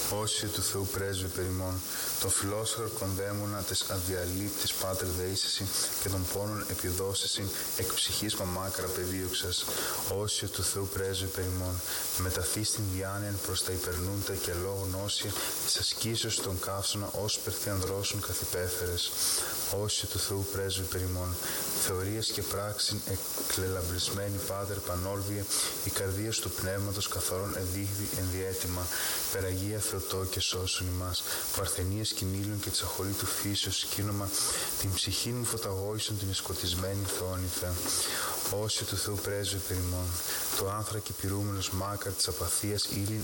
Όσοι του Θεού πρέσβη περιμών, τον φιλόσοφο κονδέμουνα της αδιαλείπτης Πάτερ δεήσεσι και των πόνων επιδόσεσι εκ ψυχής μαμάκρα πεδίωξας. Όσοι του Θεού πρέσβη περιμών, μεταθεί στην διάνοιαν προς τα υπερνούντα και λόγω νόσια της ασκήσεως των καύσωνα ως περθιανδρώσουν καθυπέφερες. Όσοι του Θεού πρέσβη περιμών, θεωρίες και πράξιν εκλελαμπρισμένη Πάτερ πανόλβιε, η καρδία του πνεύματος καθαρόν εδείχθη ενδιέτοιμα, περαγία Θεοτό και σώσουν ημάς, παρθενίας κυνήλων και της αχωρήτου φύσεως σκήνομα, την ψυχή μου φωταγώγησον την εσκοτισμένη Θεόνυθε. Όσοι του Θεού πρέσβη περιμών, το άνθρακι πυρούμενος μάκαρ της απαθίας ήλιν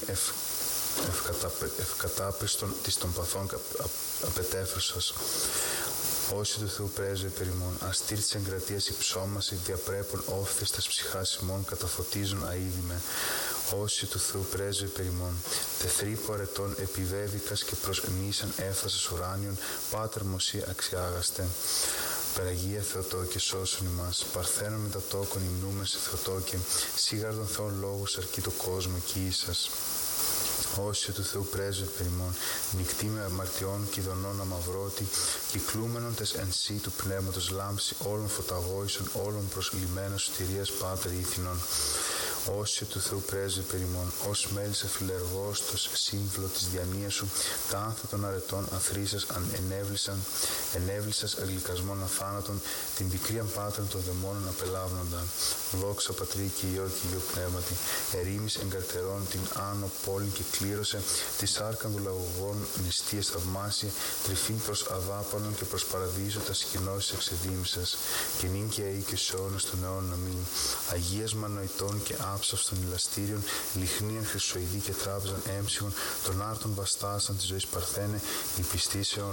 ευκατάπριστον της των παθών απετέφρουσας. Όσοι του Θεού πρέσβη περιμών, αστήρ της εγκρατείας υψώμαση διαπρέπων όφθες τας ψυχάς ημών καταφωτίζουν αείδημε. Όσοι του Θεού πρέσβη περιμών, τεθρύπο αρετών επιβέβηκας και προς νήσαν έφθασες ουράνιον, Πάτερ μωσί αξιάγαστε. Περαγία Θεοτό και σώσουν ημάς, παρθένων μετατόκων υμνούμε σε Θεοτό και σίγαρδον Θεόν λόγους αρκεί το κόσμο κοίησας. Όσοι του Θεού πρέσβη περιμών, νυχτή με αμαρτιών και ειδονών αμαυρώτη, κυκλούμενον τες εν σύ του πνεύματος λάμψη όλων φωταγώησον, όλων προσλημμένων σωτηρίας Πάτερ ήθινον. Όσοι του Θεού πρέσβη περιμών, ως μέλισσα φιλεργόστος σύμβολο της διανοίας σου, τα άνθα των αρετών αθρίσας ενέβλησας αγγλικασμών αθάνατον, την πικρίαν Πάτερ των δαιμόνων απελάβνοντα. Δόξα Πατρί και Υιό και Υιό Πνεύματι, ερήμης εγκαρτερών την άνω πόλην και κλήρωσε, τη σάρκαν του λαγωγών νηστείας θαυμάσια, τρυφήν προς αδάπανον και προς παραδείσο τα σκηνώσεις εξεδίμησας, και νυν και αεί και σε αιώνας των αιώνων αμήν. Αγίασμα νοητών και άψαυστων ηλαστήριων, λιχνίαν χρυσοειδή και τράπεζαν έμψυχων, των άρτων βαστάσαν της ζωής παρθένε, η πιστήσεων